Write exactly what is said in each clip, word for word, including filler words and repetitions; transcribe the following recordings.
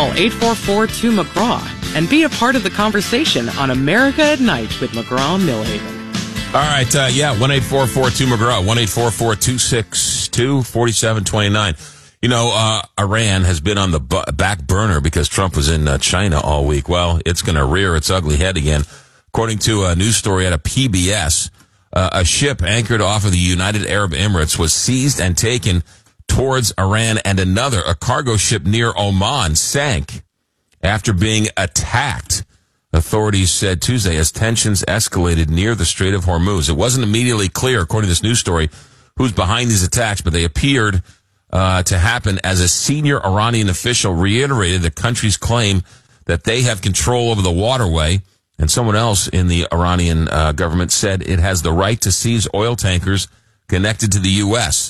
Call eight four four two McGraw and be a part of the conversation on America at Night with McGraw Millhaven. All right, uh, yeah, one eight four four two McGraw, one eight four four two six two four seven two nine. You know, uh, Iran has been on the bu- back burner because Trump was in uh, China all week. Well, it's going to rear its ugly head again. According to a news story out of P B S, uh, a ship anchored off of the United Arab Emirates was seized and taken towards Iran, and another, a cargo ship near Oman, sank after being attacked, authorities said Tuesday, as tensions escalated near the Strait of Hormuz. It wasn't immediately clear, according to this news story, who's behind these attacks, but they appeared uh, to happen as a senior Iranian official reiterated the country's claim that they have control over the waterway, and someone else in the Iranian uh, government said it has the right to seize oil tankers connected to the U S.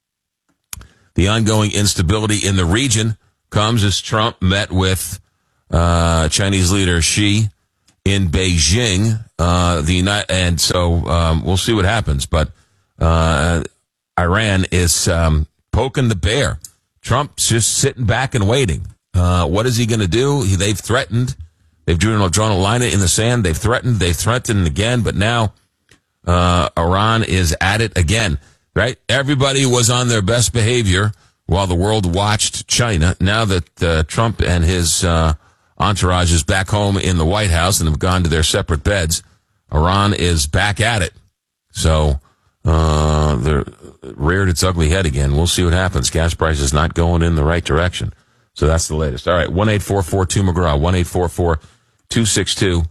The ongoing instability in the region comes as Trump met with uh, Chinese leader Xi in Beijing. Uh, the United, and so um, we'll see what happens. But uh, Iran is um, poking the bear. Trump's just sitting back and waiting. Uh, what is he going to do? He, they've threatened. They've drawn a, drawn a line in the sand. They've threatened. They've threatened again. But now uh, Iran is at it again. Right? Everybody was on their best behavior while the world watched China. Now that uh, Trump and his uh, entourage is back home in the White House and have gone to their separate beds, Iran is back at it. So uh, they're reared its ugly head again. We'll see what happens. Gas prices not going in the right direction. So that's the latest. All right, one eight four four two McGraw, one eight four four two six two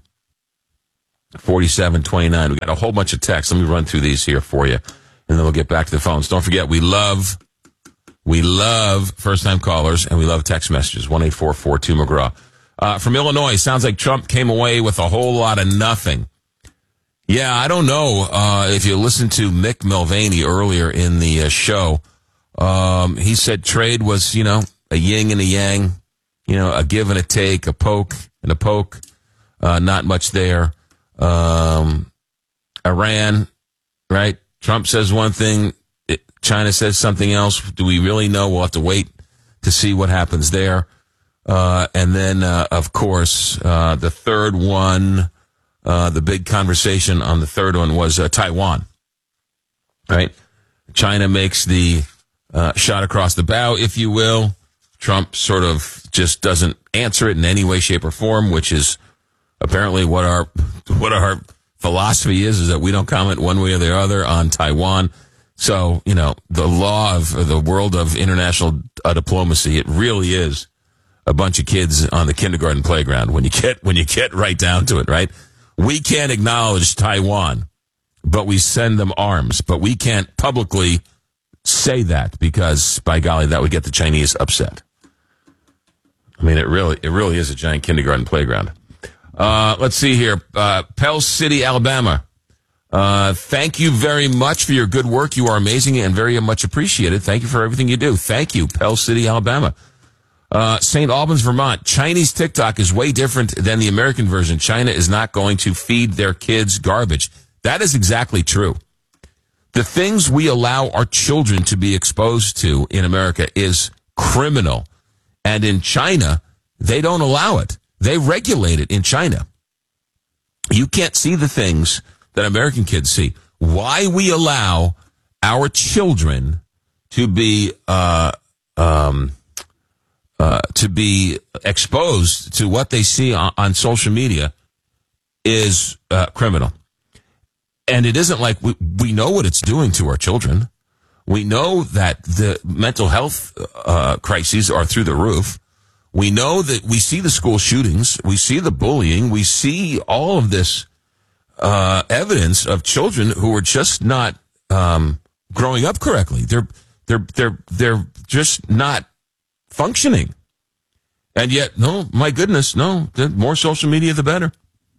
four seven two nine. We got a whole bunch of texts. Let me run through these here for you. And then we'll get back to the phones. Don't forget, we love, we love first-time callers, and we love text messages. one eight four four two McGraw. Uh, from Illinois, sounds like Trump came away with a whole lot of nothing. Yeah, I don't know uh, if you listened to Mick Mulvaney earlier in the uh, show. Um, he said trade was, you know, a yin and a yang, you know, a give and a take, a poke and a poke. Uh, not much there. Um, Iran, right? Trump says one thing, China says something else. Do we really know? We'll have to wait to see what happens there. Uh, and then, uh, of course, uh, the third one, uh, the big conversation on the third one was uh, Taiwan, right? China makes the uh, shot across the bow, if you will. Trump sort of just doesn't answer it in any way, shape, or form, which is apparently what our what our philosophy is, is that we don't comment one way or the other on Taiwan. So, you know, the law of the world of international uh, diplomacy, it really is a bunch of kids on the kindergarten playground when you get when you get right down to it, right? We can't acknowledge Taiwan, but we send them arms. But we can't publicly say that because, by golly, that would get the Chinese upset. I mean, it really it really is a giant kindergarten playground. Uh, let's see here. Uh, Pell City, Alabama. Uh, thank you very much for your good work. You are amazing and very much appreciated. Thank you for everything you do. Thank you, Pell City, Alabama. Uh, Saint Albans, Vermont. Chinese TikTok is way different than the American version. China is not going to feed their kids garbage. That is exactly true. The things we allow our children to be exposed to in America is criminal. And in China, they don't allow it. They regulate it in China. You can't see the things that American kids see. Why we allow our children to be uh, um, uh, to be exposed to what they see on, on social media is uh, criminal. And it isn't like we, we know what it's doing to our children. We know that the mental health uh, crises are through the roof. We know that we see the school shootings. We see the bullying. We see all of this uh, evidence of children who are just not um, growing up correctly. They're they're they're they're just not functioning. And yet, no, my goodness, no, the more social media, the better.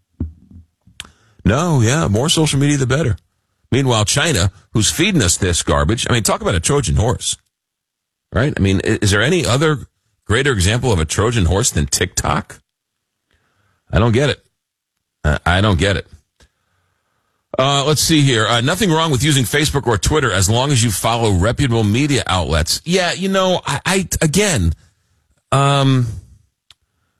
No, yeah, more social media, the better. Meanwhile, China, who's feeding us this garbage, I mean, talk about a Trojan horse, right? I mean, is there any other greater example of a Trojan horse than TikTok? I don't get it. Uh, I don't get it. Uh, let's see here. Uh, nothing wrong with using Facebook or Twitter as long as you follow reputable media outlets. Yeah, you know, I, I again, um,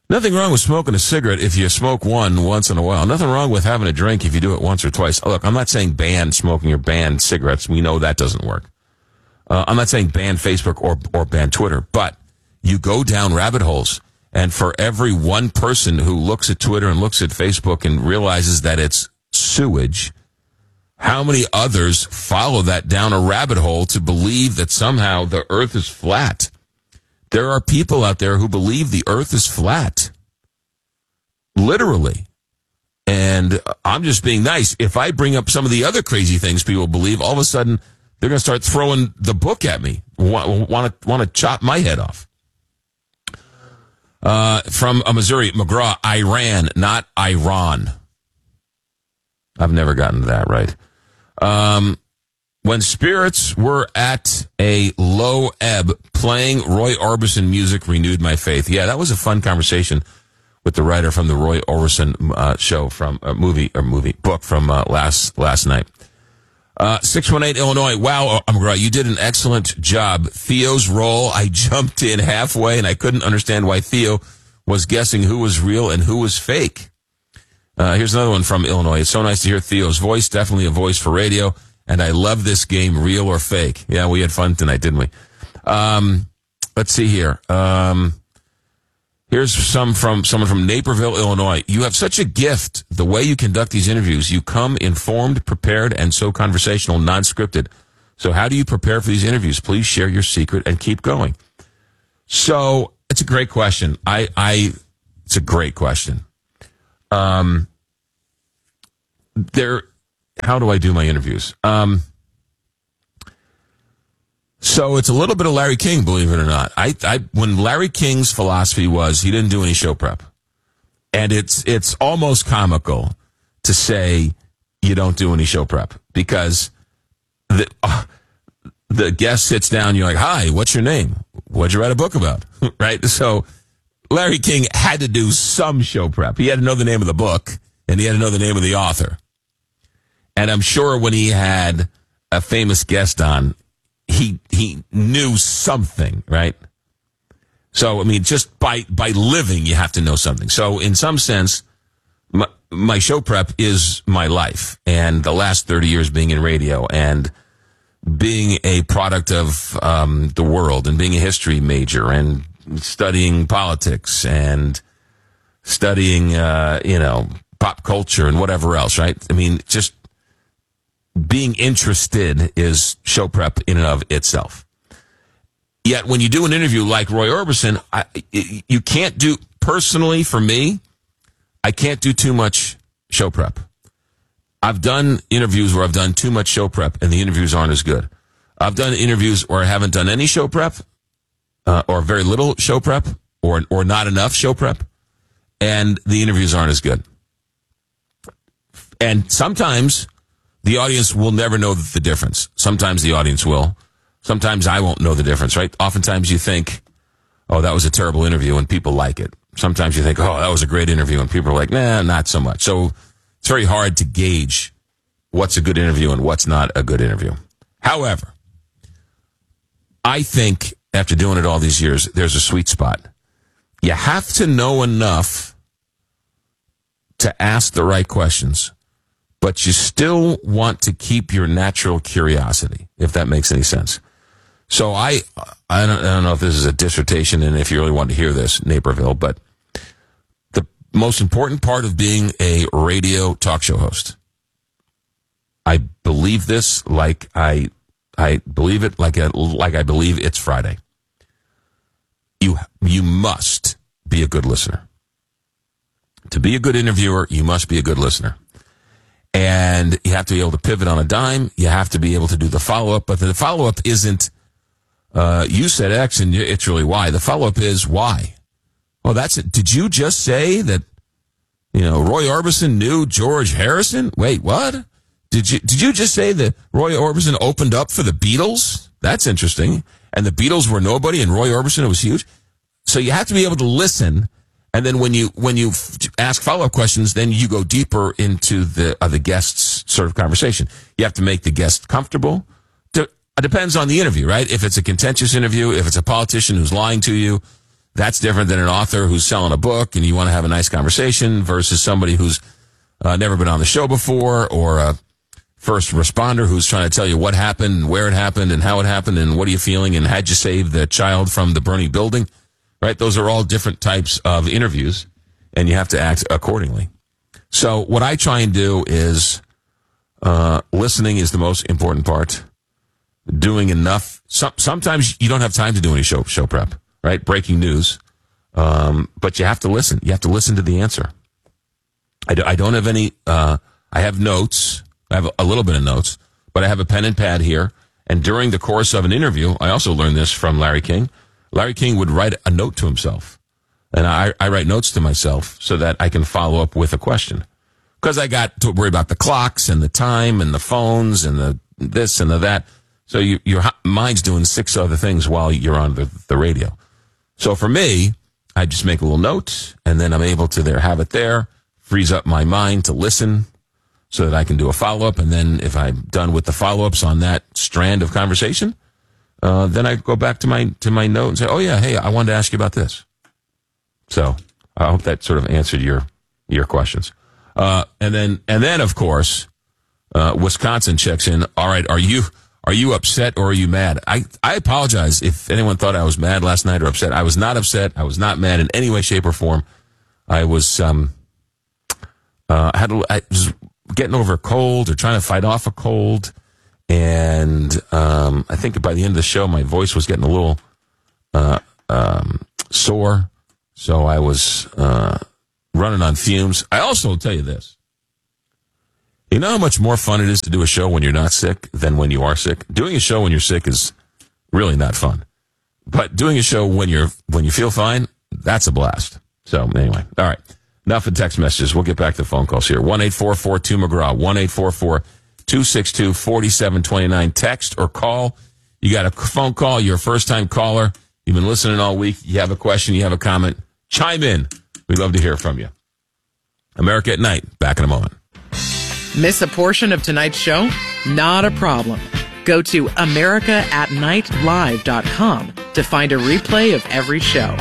Nothing wrong with smoking a cigarette if you smoke one once in a while. Nothing wrong with having a drink if you do it once or twice. Look, I'm not saying ban smoking or ban cigarettes. We know that doesn't work. Uh, I'm not saying ban Facebook or or ban Twitter, but you go down rabbit holes, and for every one person who looks at Twitter and looks at Facebook and realizes that it's sewage, how many others follow that down a rabbit hole to believe that somehow the earth is flat? There are people out there who believe the earth is flat. Literally. And I'm just being nice. If I bring up some of the other crazy things people believe, all of a sudden they're going to start throwing the book at me. Want to want to chop my head off. Uh, from uh, Missouri, McGraw, Iran, not Iran. I've never gotten that right. Um, when spirits were at a low ebb, playing Roy Orbison music renewed my faith. Yeah, that was a fun conversation with the writer from the Roy Orbison uh, show from a uh, movie or movie book from uh, last last night. Uh, six one eight Illinois. Wow, McGraw, you did an excellent job. Theo's role, I jumped in halfway and I couldn't understand why Theo was guessing who was real and who was fake. Uh, here's another one from Illinois. It's so nice to hear Theo's voice. Definitely a voice for radio. And I love this game, real or fake. Yeah, we had fun tonight, didn't we? Um, let's see here. Um, here's some from someone from Naperville, Illinois. You have such a gift. The way you conduct these interviews, you come informed, prepared, and so conversational, non-scripted. So how do you prepare for these interviews? Please share your secret and keep going. So it's a great question. I, I, it's a great question. Um, there, how do I do my interviews? Um, so it's a little bit of Larry King, believe it or not. I, I, when Larry King's philosophy was he didn't do any show prep, and it's, it's almost comical to say you don't do any show prep because the, uh, the guest sits down. You're like, hi, what's your name? What'd you write a book about? Right. So Larry King had to do some show prep. He had to know the name of the book and he had to know the name of the author. And I'm sure when he had a famous guest on, he he knew something, right? So, I mean, just by, by living, you have to know something. So, in some sense, my, my show prep is my life. And the last thirty years being in radio and being a product of um, the world and being a history major and studying politics and studying, uh, you know, pop culture and whatever else, right? I mean, just being interested is show prep in and of itself. Yet when you do an interview like Roy Orbison, I, you can't do, personally for me, I can't do too much show prep. I've done interviews where I've done too much show prep and the interviews aren't as good. I've done interviews where I haven't done any show prep uh, or very little show prep or or not enough show prep and the interviews aren't as good. And sometimes the audience will never know the difference. Sometimes the audience will. Sometimes I won't know the difference, right? Oftentimes you think, oh, that was a terrible interview and people like it. Sometimes you think, oh, that was a great interview and people are like, nah, not so much. So it's very hard to gauge what's a good interview and what's not a good interview. However, I think after doing it all these years, there's a sweet spot. You have to know enough to ask the right questions, but you still want to keep your natural curiosity, if that makes any sense. So I, I don't, I don't know if this is a dissertation and if you really want to hear this, Naperville, but the most important part of being a radio talk show host, I believe this like I, I believe it like a, like I believe it's Friday. You, you must be a good listener. To be a good interviewer, you must be a good listener. And you have to be able to pivot on a dime. You have to be able to do the follow-up. But the follow-up isn't, uh, you said X and it's really Y. The follow-up is Y. Oh, that's it. Did you just say that, you know, Roy Orbison knew George Harrison? Wait, what? Did you, did you just say that Roy Orbison opened up for the Beatles? That's interesting. And the Beatles were nobody and Roy Orbison was huge. So you have to be able to listen. And then when you when you f- ask follow-up questions, then you go deeper into the uh, the guest's sort of conversation. You have to make the guest comfortable. De- it depends on the interview, right? If it's a contentious interview, if it's a politician who's lying to you, That's different than an author who's selling a book and you want to have a nice conversation versus somebody who's uh, never been on the show before, or a first responder who's trying to tell you what happened and where it happened and how it happened and what are you feeling and had you saved the child from the burning building, right? Those are all different types of interviews, and you have to act accordingly. So what I try and do is uh, listening is the most important part. Doing enough. Some, sometimes you don't have time to do any show show prep, right? Breaking news. Um, but you have to listen. You have to listen to the answer. I, do, I don't have any, uh, I have notes. I have a little bit of notes, but I have a pen and pad here. And during the course of an interview, I also learned this from Larry King. Larry King would write a note to himself. And I, I write notes to myself so that I can follow up with a question. Because I got to worry about the clocks and the time and the phones and the this and the that. So you, your mind's doing six other things while you're on the, the radio. So for me, I just make a little note, and then I'm able to there have it there, frees up my mind to listen so that I can do a follow-up. And then if I'm done with the follow-ups on that strand of conversation, uh, then I go back to my to my note and say, oh, yeah, hey, I wanted to ask you about this. So I hope that sort of answered your your questions. Uh, and then, and then of course, uh, Wisconsin checks in. All right, are you... Are you upset or are you mad? I, I apologize if anyone thought I was mad last night or upset. I was not upset. I was not mad in any way, shape, or form. I was um uh had a, I was getting over a cold or trying to fight off a cold, and um I think by the end of the show my voice was getting a little uh um sore, so I was uh running on fumes. I also will tell you this. You know how much more fun it is to do a show when you're not sick than when you are sick? Doing a show when you're sick is really not fun. But doing a show when you're when you feel fine, that's a blast. So anyway, all right. Enough of text messages. We'll get back to phone calls here. one eight four four two McGraw, one eight four four two six two four seven two nine. Text or call. You got a phone call. You're a first-time caller. You've been listening all week. You have a question. You have a comment. Chime in. We'd love to hear from you. America at Night. Back in a moment. Miss a portion of tonight's show? Not a problem. Go to america at night live dot com to find a replay of every show.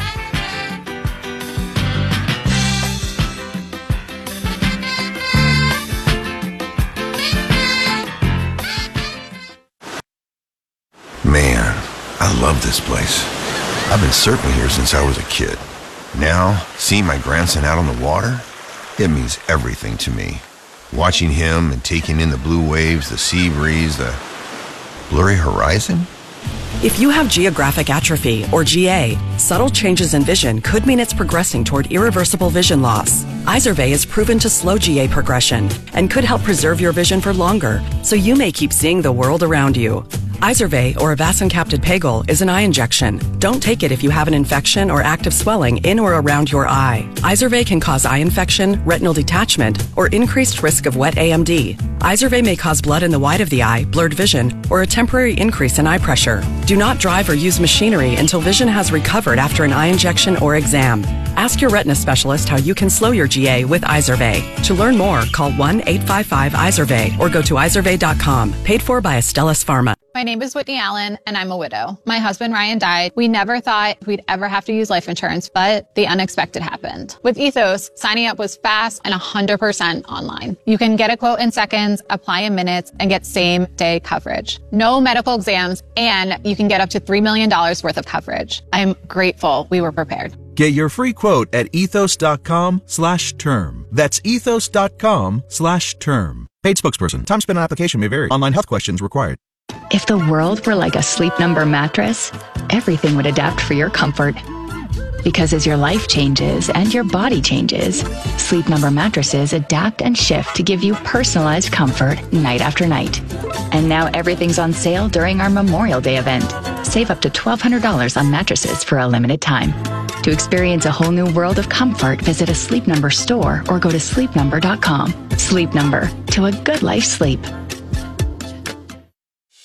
Man, I love this place. I've been surfing here since I was a kid. Now, seeing my grandson out on the water, it means everything to me. Watching him and taking in the blue waves, the sea breeze, the blurry horizon. If you have geographic atrophy, or G A, subtle changes in vision could mean it's progressing toward irreversible vision loss. Izervay is proven to slow G A progression and could help preserve your vision for longer, so you may keep seeing the world around you. Izervay, or avacincaptad pegol, is an eye injection. Don't take it if you have an infection or active swelling in or around your eye. Izervay can cause eye infection, retinal detachment, or increased risk of wet A M D. Izervay may cause blood in the white of the eye, blurred vision, or a temporary increase in eye pressure. Do not drive or use machinery until vision has recovered after an eye injection or exam. Ask your retina specialist how you can slow your G A with Izervay. To learn more, call one eight five five Izervay or go to izervay dot com. Paid for by Astellas Pharma. My name is Whitney Allen, and I'm a widow. My husband, Ryan, died. We never thought we'd ever have to use life insurance, but the unexpected happened. With Ethos, signing up was fast and one hundred percent online. You can get a quote in seconds, apply in minutes, and get same-day coverage. No medical exams, and you can get up to three million dollars worth of coverage. I'm grateful we were prepared. Get your free quote at ethos.com slash term. That's ethos.com slash term. Paid spokesperson. Time spent on application may vary. Online health questions required. If the world were like a Sleep Number mattress, everything would adapt for your comfort. Because as your life changes and your body changes, Sleep Number mattresses adapt and shift to give you personalized comfort night after night. And now everything's on sale during our Memorial Day event. Save up to twelve hundred dollars on mattresses for a limited time. To experience a whole new world of comfort, visit a Sleep Number store or go to sleep number dot com. Sleep Number, to a good life sleep.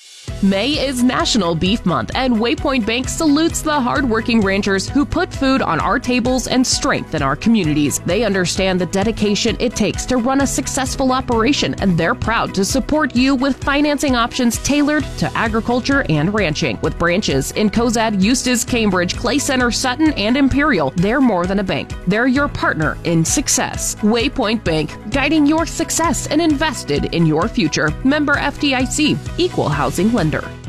May is National Beef Month, and Waypoint Bank salutes the hardworking ranchers who put food on our tables and strengthen our communities. They understand the dedication it takes to run a successful operation, and they're proud to support you with financing options tailored to agriculture and ranching. With branches in Cozad, Eustis, Cambridge, Clay Center, Sutton, and Imperial, they're more than a bank. They're your partner in success. Waypoint Bank, guiding your success and invested in your future. Member F D I C, Equal Housing Lender.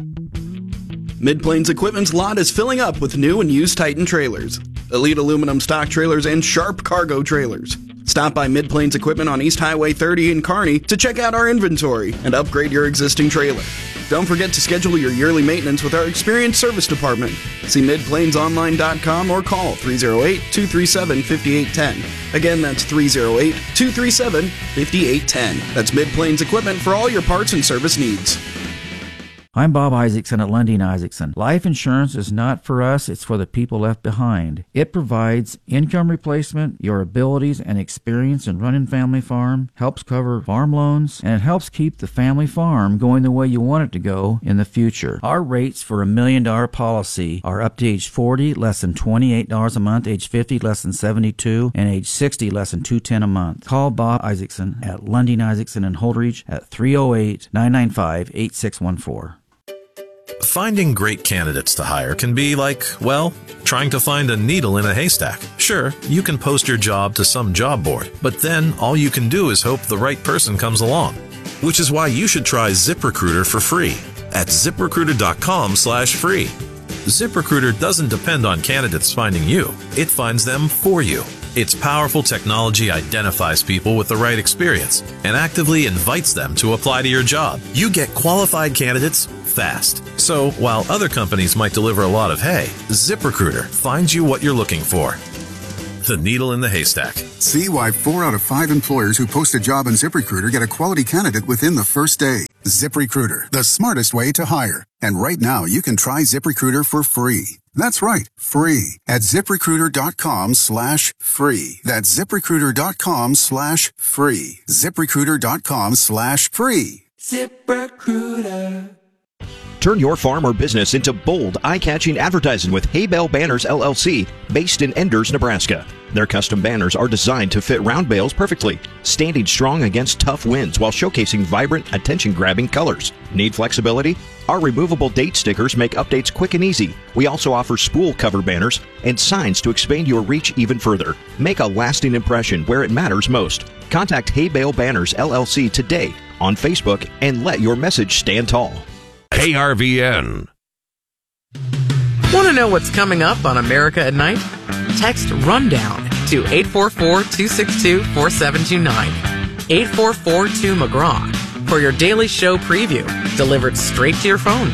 Mid-Plains Equipment's lot is filling up with new and used Titan trailers, Elite aluminum stock trailers, and Sharp cargo trailers. Stop by Mid-Plains Equipment on East Highway thirty in Kearney to check out our inventory and upgrade your existing trailer. Don't forget to schedule your yearly maintenance with our experienced service department. See mid plains online dot com or call three oh eight, two three seven, five eight one oh. Again, that's three oh eight, two three seven, five eight one oh. That's Mid-Plains Equipment for all your parts and service needs. I'm Bob Isaacson at Lundin Isaacson. Life insurance is not for us, it's for the people left behind. It provides income replacement, your abilities and experience in running family farm, helps cover farm loans, and it helps keep the family farm going the way you want it to go in the future. Our rates for a million dollar policy are up to age forty, less than twenty-eight dollars a month, age fifty, less than seventy-two dollars, and age sixty, less than two hundred ten dollars a month. Call Bob Isaacson at Lundin Isaacson in Holdridge at three oh eight, nine nine five, eight six one four. Finding great candidates to hire can be like, well, trying to find a needle in a haystack. Sure, you can post your job to some job board, but then all you can do is hope the right person comes along. Which is why you should try ZipRecruiter for free at ZipRecruiter.com slash free. ZipRecruiter doesn't depend on candidates finding you. It finds them for you. Its powerful technology identifies people with the right experience and actively invites them to apply to your job. You get qualified candidates fast. So while other companies might deliver a lot of hay, ZipRecruiter finds you what you're looking for. The needle in the haystack. See why four out of five employers who post a job on ZipRecruiter get a quality candidate within the first day. ZipRecruiter, the smartest way to hire. And right now, you can try ZipRecruiter for free. That's right, free at ZipRecruiter.com slash free. That's ZipRecruiter.com slash free. ZipRecruiter.com slash free. ZipRecruiter. Turn your farm or business into bold, eye-catching advertising with Hay Bale Banners, L L C, based in Enders, Nebraska. Their custom banners are designed to fit round bales perfectly, standing strong against tough winds while showcasing vibrant, attention-grabbing colors. Need flexibility? Our removable date stickers make updates quick and easy. We also offer spool cover banners and signs to expand your reach even further. Make a lasting impression where it matters most. Contact Hay Bale Banners, L L C today on Facebook and let your message stand tall. K R V N. Want to know what's coming up on America at Night? Text RUNDOWN to eight four four, two six two, four seven two nine. eight four four two McGraw for your daily show preview, delivered straight to your phone.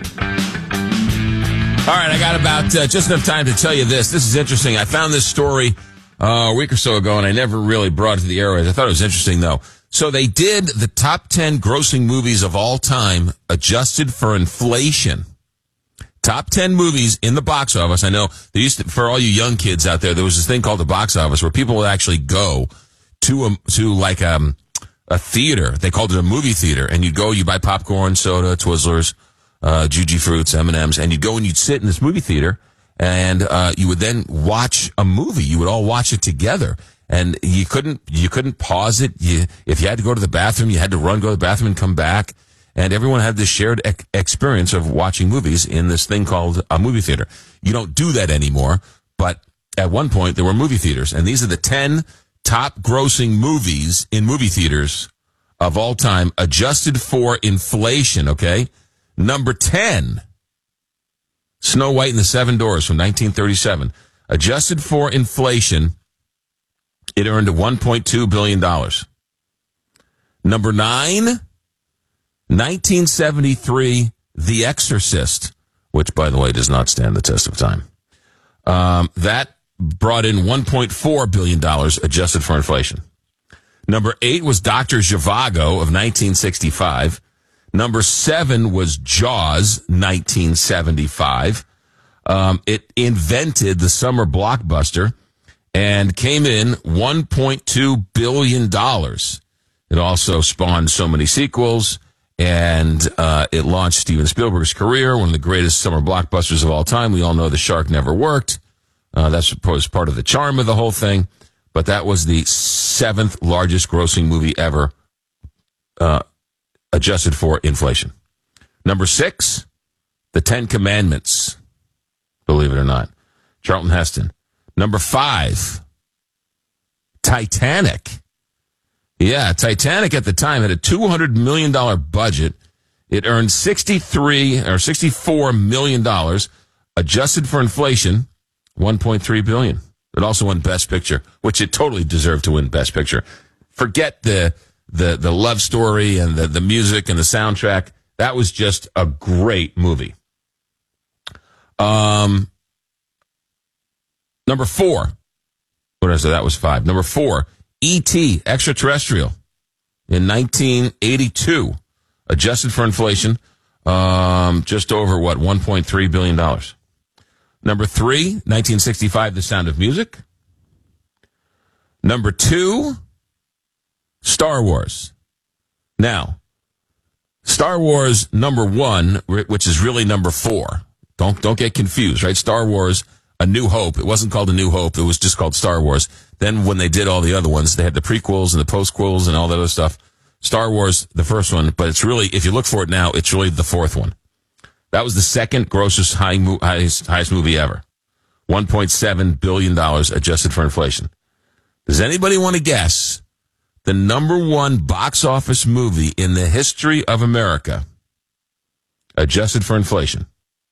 All right, I got about uh, just enough time to tell you this. This is interesting. I found this story uh, a week or so ago, and I never really brought it to the airways. I thought it was interesting, though. So they did the top ten grossing movies of all time adjusted for inflation. Top ten movies in the box office. I know there used to, for all you young kids out there, there was this thing called the box office where people would actually go to a, to like um, a theater. They called it a movie theater. And you'd go, you buy popcorn, soda, Twizzlers, uh, Juji Fruits, M and M's, and you'd go and you'd sit in this movie theater and uh, you would then watch a movie. You would all watch it together. And you couldn't, you couldn't pause it. You, if you had to go to the bathroom, you had to run, go to the bathroom and come back. And everyone had this shared ec- experience of watching movies in this thing called a movie theater. You don't do that anymore, but at one point there were movie theaters. And these are the ten top grossing movies in movie theaters of all time, adjusted for inflation, okay? Number ten, Snow White and the Seven Dwarfs from nineteen thirty-seven. Adjusted for inflation, it earned one point two billion dollars. Number nine, nineteen seventy-three, The Exorcist, which, by the way, does not stand the test of time. Um, that brought in one point four billion dollars adjusted for inflation. Number eight was Doctor Zhivago of nineteen sixty-five. Number seven was Jaws, nineteen seventy-five. Um, it invented the summer blockbuster and came in one point two billion dollars. It also spawned so many sequels And uh, it launched Steven Spielberg's career, one of the greatest summer blockbusters of all time. We all know The Shark never worked. Uh, that's was part of the charm of the whole thing. But that was the seventh largest grossing movie ever, uh, adjusted for inflation. Number six, The Ten Commandments. Believe it or not. Charlton Heston. Number five, Titanic. Yeah, Titanic at the time had a two hundred million dollars budget. It earned sixty-three or sixty-four million dollars, adjusted for inflation, one point three billion dollars. It also won Best Picture, which it totally deserved to win Best Picture. Forget the the the love story and the, the music and the soundtrack. That was just a great movie. Um, number four. What did I say? That was five. Number four. E T Extraterrestrial in nineteen eighty-two, adjusted for inflation, um, just over what one point three billion dollars. Number three, nineteen sixty-five, The Sound of Music. Number two, Star Wars. Now, Star Wars number one, which is really number four. Don't don't get confused, right? Star Wars, A New Hope. It wasn't called A New Hope. It was just called Star Wars. Then when they did all the other ones, they had the prequels and the postquels and all that other stuff. Star Wars, the first one, but it's really, if you look for it now, it's really the fourth one. That was the second grossest high mo- highest, highest movie ever. one point seven billion dollars adjusted for inflation. Does anybody want to guess the number one box office movie in the history of America, adjusted for inflation?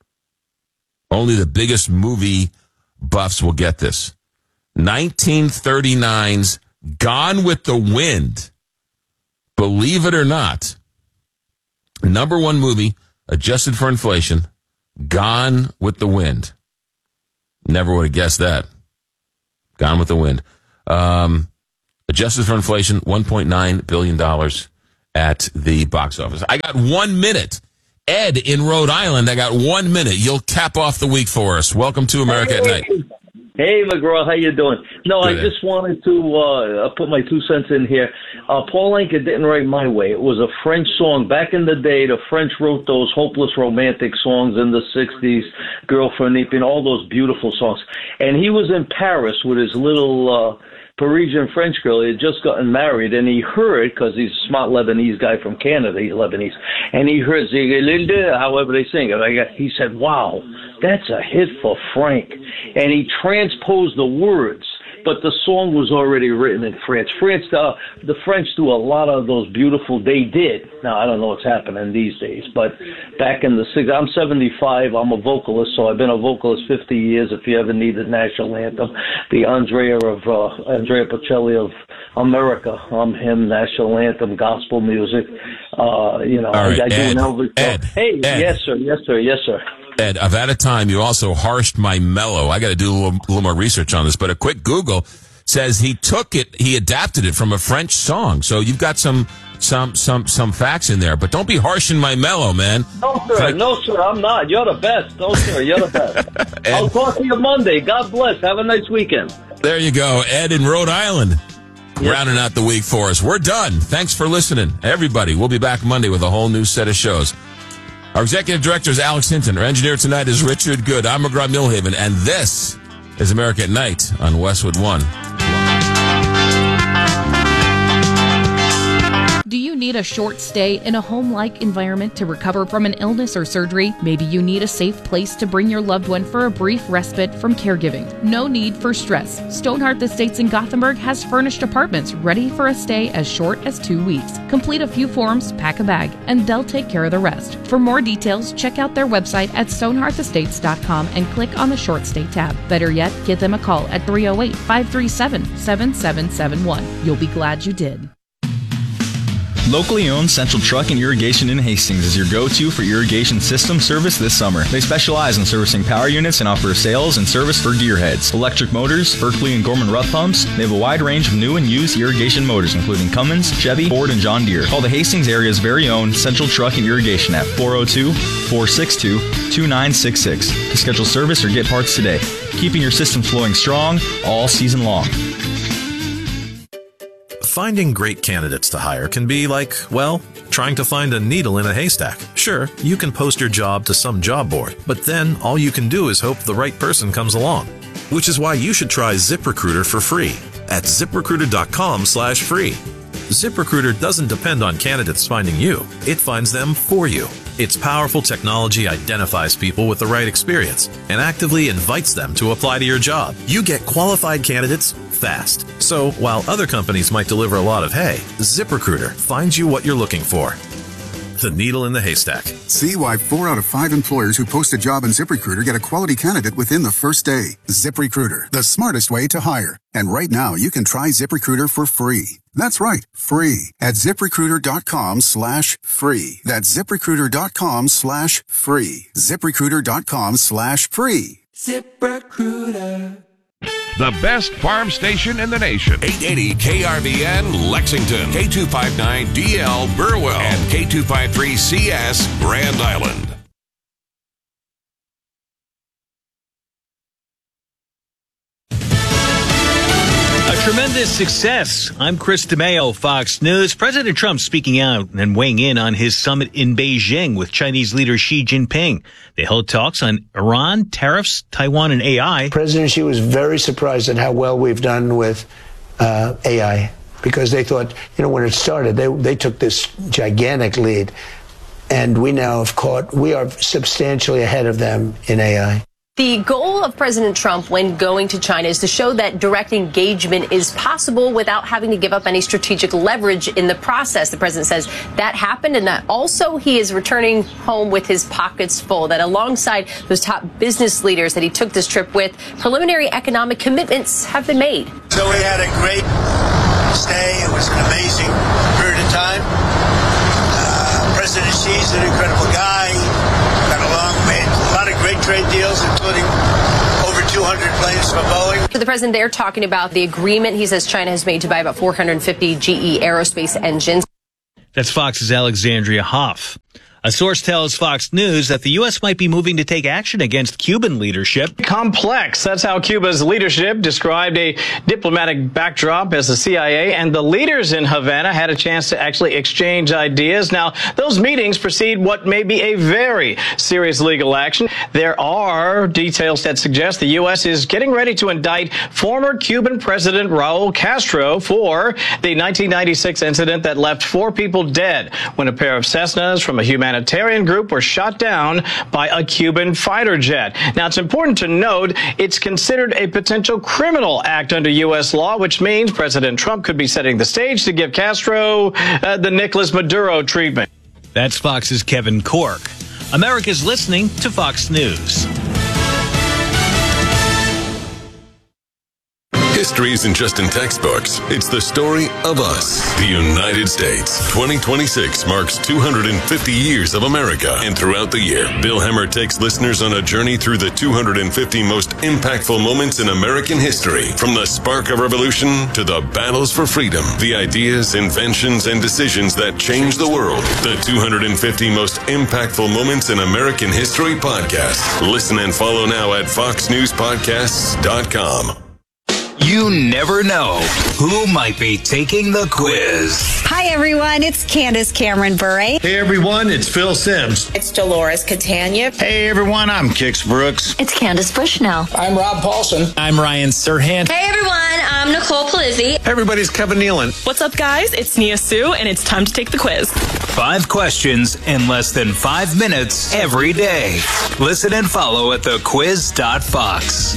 Only the biggest movie buffs will get this. nineteen thirty-nine's Gone with the Wind. Believe it or not, number one movie, adjusted for inflation, Gone with the Wind. Never would have guessed that. Gone with the Wind. Um, adjusted for inflation, one point nine billion dollars at the box office. I got one minute. Ed in Rhode Island, I got one minute. You'll cap off the week for us. Welcome to America at Night. Hey, McGraw, how you doing? No, Good. I just wanted to uh, put my two cents in here. Uh, Paul Anka didn't write My Way. It was a French song. Back in the day, the French wrote those hopeless romantic songs in the sixties, Girl for Nipin, all those beautiful songs. And he was in Paris with his little... Uh, Parisian French girl. He had just gotten married, and he heard, because he's a smart Lebanese guy from Canada, he's Lebanese, and he heard Zigalilde, however they sing it. He said, wow, that's a hit for Frank. And he transposed the words, but the song was already written in French. France, uh, the French do a lot of those beautiful, they did. Now, I don't know what's happening these days, but back in the sixties, I'm seventy-five, I'm a vocalist, so I've been a vocalist fifty years. If you ever need the national anthem, the Andrea of, uh, Andrea Bocelli of America, I'm him, national anthem, gospel music, uh, you know, right, I, I do Ed, an Elvis. Ed, hey, Ed. yes, sir, yes, sir, yes, sir. Ed, I've had a time. You also harshed my mellow. I got to do a little, little more research on this, but a quick Google says he took it, he adapted it from a French song. So you've got some some some some facts in there, but don't be harshing my mellow, man. No, sir. Like, no, sir. I'm not. You're the best. No, sir. You're the best. I'll talk to you Monday. God bless. Have a nice weekend. There you go. Ed in Rhode Island. Yes. Rounding out the week for us. We're done. Thanks for listening. Everybody, we'll be back Monday with a whole new set of shows. Our executive director is Alex Hinton. Our engineer tonight is Richard Good. I'm McGraw Milhaven, and this is America at Night on Westwood One. Do you need a short stay in a home-like environment to recover from an illness or surgery? Maybe you need a safe place to bring your loved one for a brief respite from caregiving. No need for stress. Stonehearth Estates in Gothenburg has furnished apartments ready for a stay as short as two weeks. Complete a few forms, pack a bag, and they'll take care of the rest. For more details, check out their website at stonehearth estates dot com and click on the short stay tab. Better yet, give them a call at three oh eight, five three seven, seven seven seven one. You'll be glad you did. Locally owned Central Truck and Irrigation in Hastings is your go-to for irrigation system service this summer. They specialize in servicing power units and offer sales and service for gearheads, electric motors, Berkeley and Gorman Rupp pumps. They have a wide range of new and used irrigation motors, including Cummins, Chevy, Ford, and John Deere. Call the Hastings area's very own Central Truck and Irrigation at four oh two, four six two, two nine six six to schedule service or get parts today. Keeping your system flowing strong all season long. Finding great candidates to hire can be like, well, trying to find a needle in a haystack. Sure, you can post your job to some job board, but then all you can do is hope the right person comes along. Which is why you should try ZipRecruiter for free at ziprecruiter.com slash free. ZipRecruiter doesn't depend on candidates finding you. It finds them for you. Its powerful technology identifies people with the right experience and actively invites them to apply to your job. You get qualified candidates fast. So while other companies might deliver a lot of hay, ZipRecruiter finds you what you're looking for. The needle in the haystack. See why four out of five employers who post a job in ZipRecruiter get a quality candidate within the first day. ZipRecruiter, the smartest way to hire. And right now, you can try ZipRecruiter for free. That's right, free at ZipRecruiter.com slash free. That's ZipRecruiter.com slash free. ZipRecruiter.com slash free. ZipRecruiter. The best farm station in the nation. eight eighty K R V N Lexington, K two fifty-nine D L Burwell, and K two fifty-three C S Grand Island. A tremendous success. I'm Chris DeMeo, Fox News. President Trump speaking out and weighing in on his summit in Beijing with Chinese leader Xi Jinping. They held talks on Iran, tariffs, Taiwan, and A I. President Xi was very surprised at how well we've done with uh, A I because they thought, you know, when it started, they, they took this gigantic lead. And we now have caught, we are substantially ahead of them in A I. The goal of President Trump when going to China is to show that direct engagement is possible without having to give up any strategic leverage in the process. The president says that happened and that also he is returning home with his pockets full, that alongside those top business leaders that he took this trip with, preliminary economic commitments have been made. So we had a great stay. It was an amazing period of time. Uh, President Xi's an incredible guy. Got along, made a lot of great trade deals, including over two hundred planes from Boeing. The president there talking about the agreement he says China has made to buy about four hundred fifty G E aerospace engines. That's Fox's Alexandria Hoff. A source tells Fox News that the U S might be moving to take action against Cuban leadership. Complex. That's how Cuba's leadership described a diplomatic backdrop as the C I A and the leaders in Havana had a chance to actually exchange ideas. Now, those meetings precede what may be a very serious legal action. There are details that suggest the U S is getting ready to indict former Cuban President Raul Castro for the nineteen ninety-six incident that left four people dead when a pair of Cessnas from a humanitarian humanitarian group were shot down by a Cuban fighter jet. Now, it's important to note it's considered a potential criminal act under U S law, which means President Trump could be setting the stage to give Castro uh, the Nicolas Maduro treatment. That's Fox's Kevin Corke. America's listening to Fox News. History isn't just in textbooks. It's the story of us, the United States. twenty twenty-six marks two hundred fifty years of America. And throughout the year, Bill Hemmer takes listeners on a journey through the two hundred fifty most impactful moments in American history. From the spark of revolution to the battles for freedom, the ideas, inventions, and decisions that changed the world. The two hundred fifty most impactful moments in American history podcast. Listen and follow now at fox news podcasts dot com. You never know who might be taking the quiz. Hi, everyone. It's Candace Cameron Bure. Hey, everyone. It's Phil Sims. It's Dolores Catania. Hey, everyone. I'm Kix Brooks. It's Candace Bushnell. I'm Rob Paulson. I'm Ryan Serhant. Hey, everyone. I'm Nicole Palizzi. Hey, everybody's Kevin Nealon. What's up, guys? It's Nia Sue, and it's time to take the quiz. Five questions in less than five minutes every day. Listen and follow at the quiz dot fox.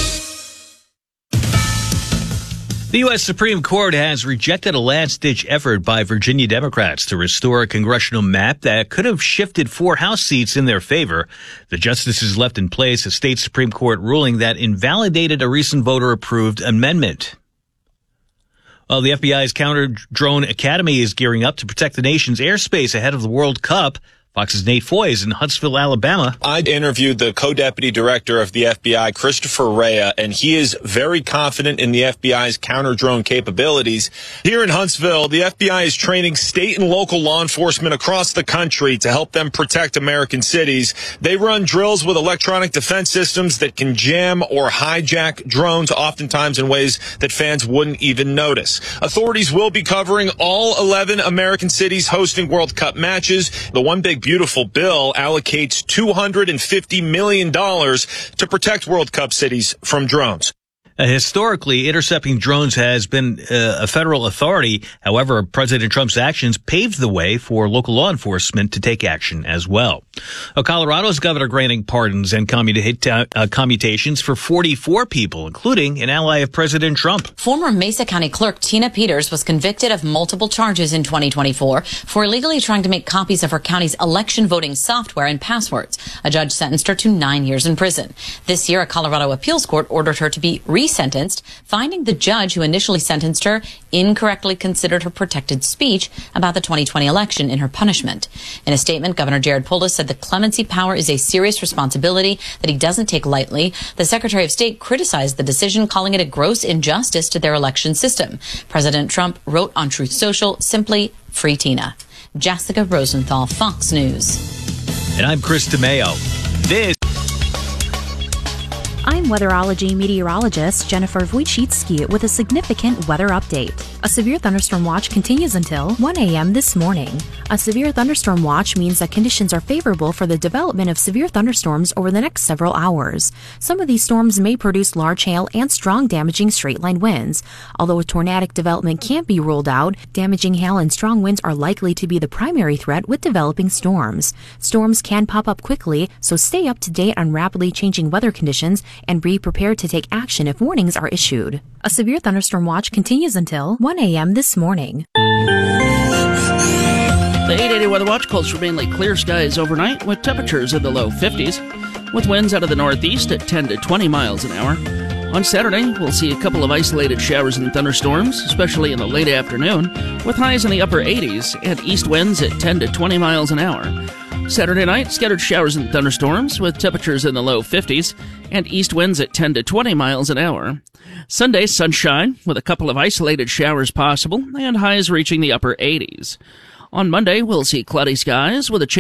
The U S Supreme Court has rejected a last-ditch effort by Virginia Democrats to restore a congressional map that could have shifted four House seats in their favor. The justices left in place a state Supreme Court ruling that invalidated a recent voter-approved amendment. Well, the F B I's Counter-Drone Academy is gearing up to protect the nation's airspace ahead of the World Cup. Fox's Nate Foy is in Huntsville, Alabama. I interviewed the co-deputy director of the F B I, Christopher Rea, and he is very confident in the F B I's counter-drone capabilities. Here in Huntsville, the F B I is training state and local law enforcement across the country to help them protect American cities. They run drills with electronic defense systems that can jam or hijack drones, oftentimes in ways that fans wouldn't even notice. Authorities will be covering all eleven American cities hosting World Cup matches. The One Big Beautiful bill allocates two hundred fifty million dollars to protect World Cup cities from drones. Uh, historically, intercepting drones has been uh, a federal authority. However, President Trump's actions paved the way for local law enforcement to take action as well. Uh, Colorado's governor granting pardons and commuta- uh, commutations for forty-four people, including an ally of President Trump. Former Mesa County Clerk Tina Peters was convicted of multiple charges in twenty twenty-four for illegally trying to make copies of her county's election voting software and passwords. A judge sentenced her to nine years in prison. This year, a Colorado appeals court ordered her to be re sentenced, finding the judge who initially sentenced her incorrectly considered her protected speech about the twenty twenty election in her punishment. In a statement, Governor Jared Polis said the clemency power is a serious responsibility that he doesn't take lightly. The Secretary of State criticized the decision, calling it a gross injustice to their election system. President Trump wrote on Truth Social, simply, "Free Tina." Jessica Rosenthal, Fox News. And I'm Chris DeMeo. This I'm weatherology meteorologist Jennifer Wojcicki with a significant weather update. A severe thunderstorm watch continues until one a.m. this morning. A severe thunderstorm watch means that conditions are favorable for the development of severe thunderstorms over the next several hours. Some of these storms may produce large hail and strong damaging straight-line winds. Although a tornadic development can't be ruled out, damaging hail and strong winds are likely to be the primary threat with developing storms. Storms can pop up quickly, so stay up to date on rapidly changing weather conditions and be prepared to take action if warnings are issued. A severe thunderstorm watch continues until one a.m. this morning. The eight eighty Weather Watch calls for mainly clear skies overnight with temperatures in the low fifties, with winds out of the northeast at ten to twenty miles an hour. On Saturday, we'll see a couple of isolated showers and thunderstorms, especially in the late afternoon, with highs in the upper eighties and east winds at ten to twenty miles an hour. Saturday night, scattered showers and thunderstorms with temperatures in the low fifties and east winds at ten to twenty miles an hour. Sunday, sunshine with a couple of isolated showers possible and highs reaching the upper eighties. On Monday, we'll see cloudy skies with a chance